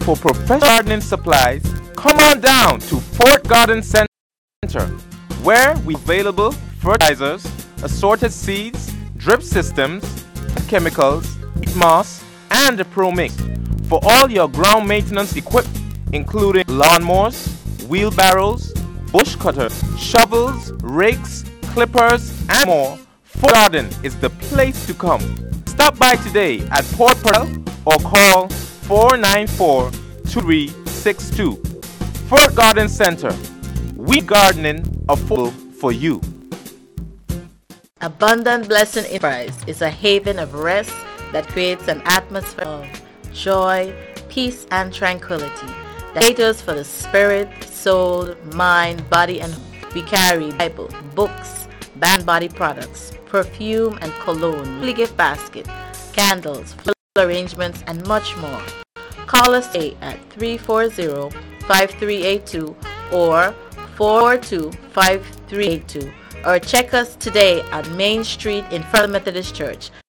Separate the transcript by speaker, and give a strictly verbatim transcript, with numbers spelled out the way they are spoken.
Speaker 1: For professional gardening supplies, come on down to Fort Garden Center, where we available fertilizers, assorted seeds, drip systems, chemicals, peat moss, and a Pro Mix for all your ground maintenance equipment, including lawnmowers, wheelbarrows, bush cutters, shovels, rakes, clippers, and more. Fort Garden is the place to come. Stop by today at Port Pearl or call four nine four, two three six two. Fort Garden Center. We gardening affordable for you.
Speaker 2: Abundant Blessing Enterprise is a haven of rest that creates an atmosphere of joy, peace, and tranquility that caters for the spirit, soul, mind, body, and we carry Bible, books, bath body products, perfume and cologne, weekly gift basket, candles, floral arrangements, and much more. Call us today at three four zero, five three eight two or four two five three eight two, or check us today at Main Street in front of Methodist Church,